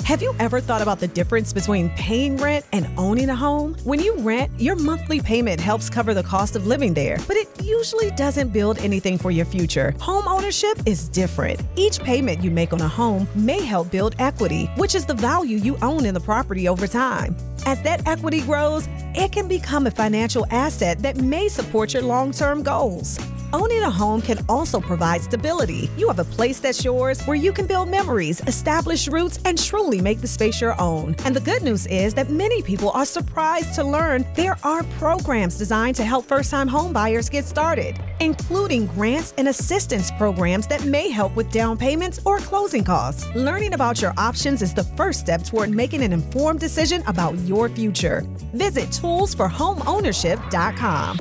Have you ever thought about the difference between paying rent and owning a home? When you rent, your monthly payment helps cover the cost of living there, but it usually doesn't build anything for your future. Home ownership is different. Each payment you make on a home may help build equity, which is the value you own in the property over time. As that equity grows, it can become a financial asset that may support your long-term goals. Owning a home can also provide stability. You have a place that's yours where you can build memories, establish roots, and truly make the space your own. And the good news is that many people are surprised to learn there are programs designed to help first-time home buyers get started, including grants and assistance programs that may help with down payments or closing costs. Learning about your options is the first step toward making an informed decision about your future. Visit toolsforhomeownership.com.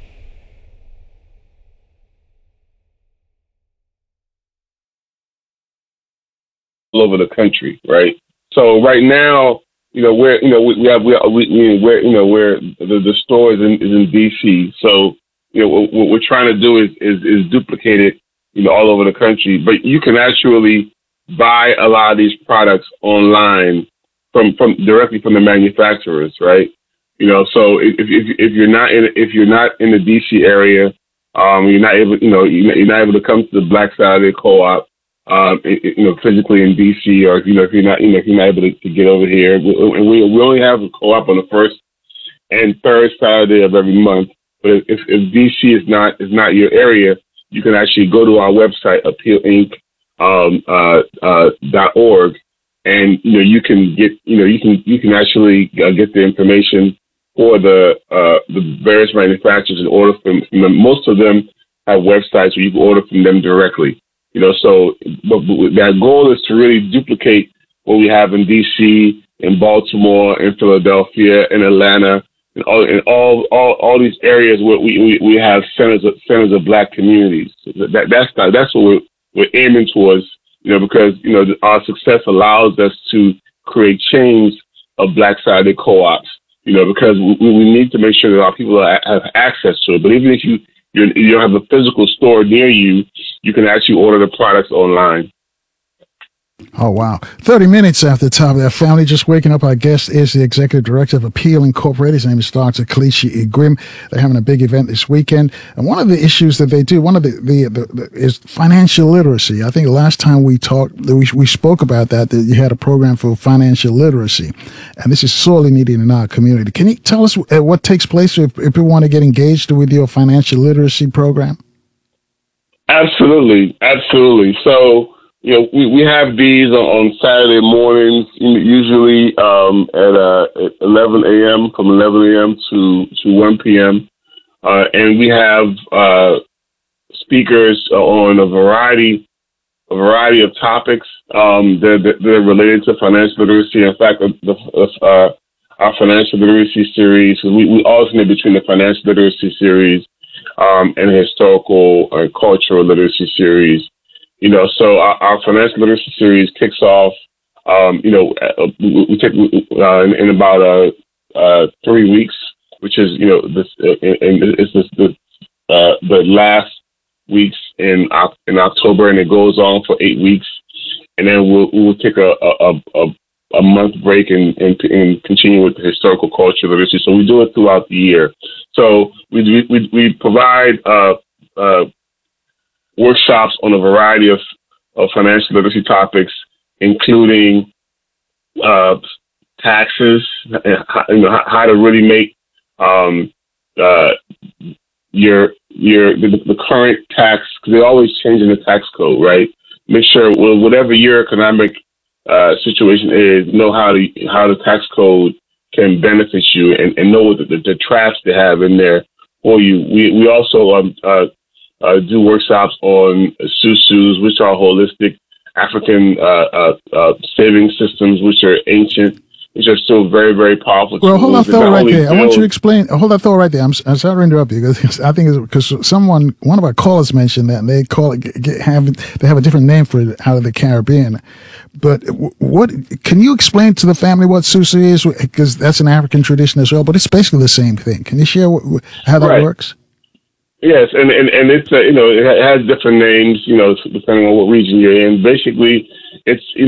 All over the country, right? So right now, where the store is in DC. So what we're trying to do is duplicate it, all over the country. But you can actually buy a lot of these products online from directly from the manufacturers, right? So if you're not in the DC area, you're not able to come to the Black Saturday Co-op. Physically in DC, or if you're not able to get over here, and we only have a co-op on the first and third Saturday of every month. But if DC is not your area, you can actually go to our website, appealinc.org, and you can actually get the information for the various manufacturers and order from them. Most of them have websites where you can order from them directly. So but that goal is to really duplicate what we have in D.C., in Baltimore, in Philadelphia, in Atlanta, and all these areas where we have centers of Black communities. That's what we're aiming towards. Because our success allows us to create chains of Black Saturday co-ops. Because we need to make sure that our people have access to it. But even if you don't have a physical store near you, you can actually order the products online. Oh, wow. 30 minutes after the top of that, family just waking up. Our guest is the executive director of Appeal Incorporated. His name is Dr. Kelechi Igrim. They're having a big event this weekend. And one of the issues that they do, is financial literacy. I think last time we talked, we spoke about that you had a program for financial literacy. And this is sorely needed in our community. Can you tell us what takes place if we want to get engaged with your financial literacy program? Absolutely. So, we have these on Saturday mornings, usually at 11 a.m., from 11 a.m. to 1 p.m. And we have speakers on a variety of topics that are related to financial literacy. In fact, our financial literacy series, we alternate between the financial literacy series and the historical and cultural literacy series. So our financial literacy series kicks off, we take in about 3 weeks, which is, the last weeks in October, and it goes on for 8 weeks. And then we'll take a month break and continue with the historical culture literacy. So we do it throughout the year. So we provide workshops on a variety of financial literacy topics, including taxes, how to really make the current tax, because they're always changing the tax code, right? Make sure, whatever your economic situation is, know how the tax code can benefit you, and know what the traps they have in there for you. We also do workshops on SUSUs, which are holistic African saving systems, which are ancient, which are still very, very powerful. Well, hold that thought right there. I want you to explain. Hold that thought right there. I'm sorry to interrupt you, because I think because one of our callers mentioned that, and they call it they have a different name for it out of the Caribbean. But what can you explain to the family what Susu is? Because that's an African tradition as well, but it's basically the same thing. Can you share how that works? Yes, and it's it has different names, depending on what region you're in. Basically, it's